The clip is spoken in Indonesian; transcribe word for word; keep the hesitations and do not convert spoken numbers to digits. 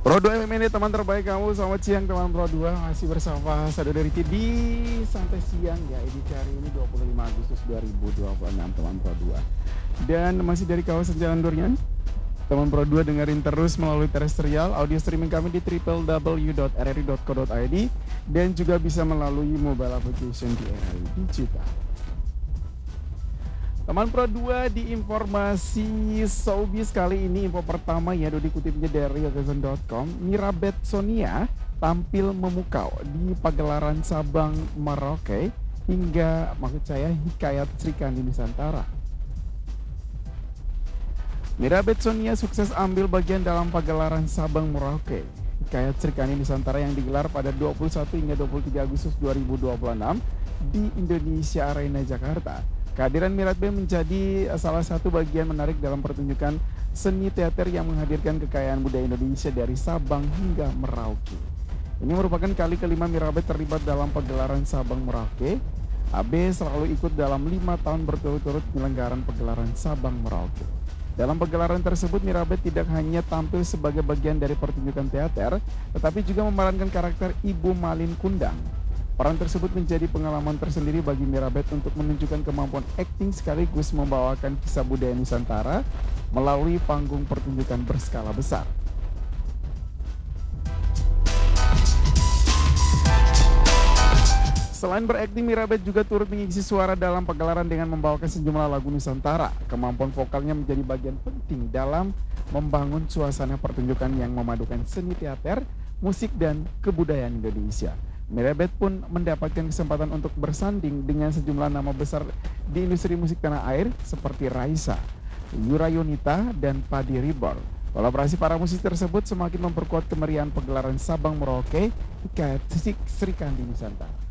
Pro dua M M ini teman terbaik kamu. Selamat siang teman Pro dua. Masih bersama saya dari Riti di Santai Siang ya. Edisi hari ini dua puluh lima Agustus dua ribu dua puluh enam teman Pro dua. Dan masih dari kawasan Jalan Durian. Teman Pro dua dengerin terus melalui terestrial audio streaming kami di w w w dot r r i dot co dot i d dan juga bisa melalui mobile application di R R I Digital. Teman Pro dua di informasi showbiz kali ini, info pertama ya, dikutipnya dari Yogazen dot com. Mirabet Sonia tampil memukau di pagelaran Sabang Merauke hingga maksud saya Hikayat Srikandi Nusantara. Mirabet Sonia sukses ambil bagian dalam pagelaran Sabang Merauke Hikayat Srikandi Nusantara yang digelar pada dua puluh satu hingga dua puluh tiga Agustus dua ribu dua puluh enam di Indonesia Arena Jakarta. Kehadiran Mirabet menjadi salah satu bagian menarik dalam pertunjukan seni teater yang menghadirkan kekayaan budaya Indonesia dari Sabang hingga Merauke. Ini merupakan kali kelima Mirabet terlibat dalam pagelaran Sabang Merauke. A B selalu ikut dalam lima tahun berturut-turut penyelenggaraan pagelaran Sabang Merauke. Dalam pagelaran tersebut, Mirabet tidak hanya tampil sebagai bagian dari pertunjukan teater, tetapi juga memerankan karakter Ibu Malin Kundang. Peran tersebut menjadi pengalaman tersendiri bagi Mirabet untuk menunjukkan kemampuan akting sekaligus membawakan kisah budaya Nusantara melalui panggung pertunjukan berskala besar. Selain berakting, Mirabet juga turut mengisi suara dalam pagelaran dengan membawakan sejumlah lagu Nusantara. Kemampuan vokalnya menjadi bagian penting dalam membangun suasana pertunjukan yang memadukan seni teater, musik, dan kebudayaan Indonesia. Mirabet pun mendapatkan kesempatan untuk bersanding dengan sejumlah nama besar di industri musik tanah air seperti Raisa, Yura Yunita, dan Padi Reborn. Kolaborasi para musisi tersebut semakin memperkuat kemeriahan pagelaran Sabang Merauke Hikayat Srikandi Nusantara.